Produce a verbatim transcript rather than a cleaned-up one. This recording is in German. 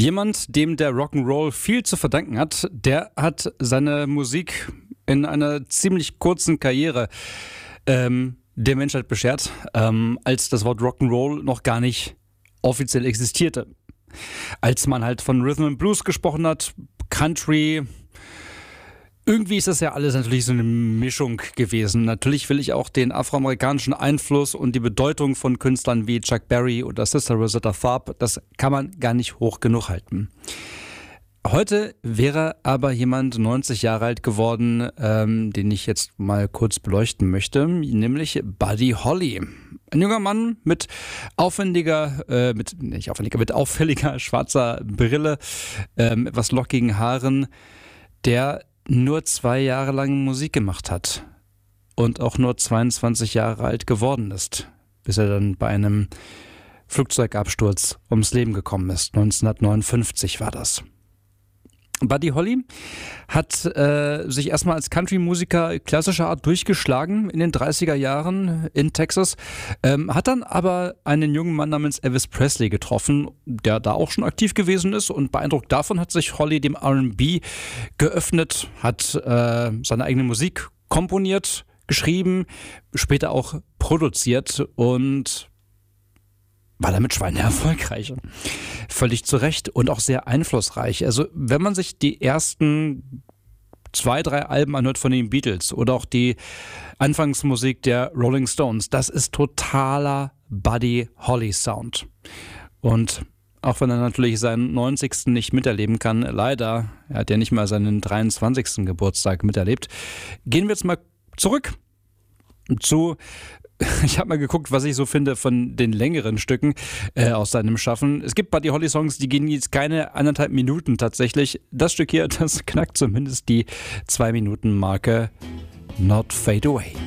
Jemand, dem der Rock'n'Roll viel zu verdanken hat, der hat seine Musik in einer ziemlich kurzen Karriere ähm, der Menschheit beschert, ähm, als das Wort Rock'n'Roll noch gar nicht offiziell existierte. Als man halt von Rhythm and Blues gesprochen hat, Country, irgendwie ist das ja alles natürlich so eine Mischung gewesen. Natürlich will ich auch den afroamerikanischen Einfluss und die Bedeutung von Künstlern wie Chuck Berry oder Sister Rosetta Tharpe, das kann man gar nicht hoch genug halten. Heute wäre aber jemand neunzig Jahre alt geworden, ähm, den ich jetzt mal kurz beleuchten möchte, nämlich Buddy Holly. Ein junger Mann mit aufwendiger, äh, mit nicht aufwendiger, mit auffälliger schwarzer Brille, ähm, etwas lockigen Haaren, der nur zwei Jahre lang Musik gemacht hat und auch nur zweiundzwanzig Jahre alt geworden ist, bis er dann bei einem Flugzeugabsturz ums Leben gekommen ist. neunzehnhundertneunundfünfzig war das. Buddy Holly hat äh, sich erstmal als Country-Musiker klassischer Art durchgeschlagen in den dreißiger Jahren in Texas, ähm, hat dann aber einen jungen Mann namens Elvis Presley getroffen, der da auch schon aktiv gewesen ist, und beeindruckt davon hat sich Holly dem R and B geöffnet, hat äh, seine eigene Musik komponiert, geschrieben, später auch produziert und war damit schweineerfolgreich. Völlig zu Recht und auch sehr einflussreich. Also wenn man sich die ersten zwei, drei Alben anhört von den Beatles oder auch die Anfangsmusik der Rolling Stones, das ist totaler Buddy Holly Sound. Und auch wenn er natürlich seinen neunzigsten nicht miterleben kann, leider, er hat ja nicht mal seinen dreiundzwanzigsten Geburtstag miterlebt, gehen wir jetzt mal zurück zu... Ich habe mal geguckt, was ich so finde von den längeren Stücken äh, aus seinem Schaffen. Es gibt Buddy Holly Songs, die gehen jetzt keine anderthalb Minuten tatsächlich. Das Stück hier, das knackt zumindest die zwei Minuten Marke. Not Fade Away.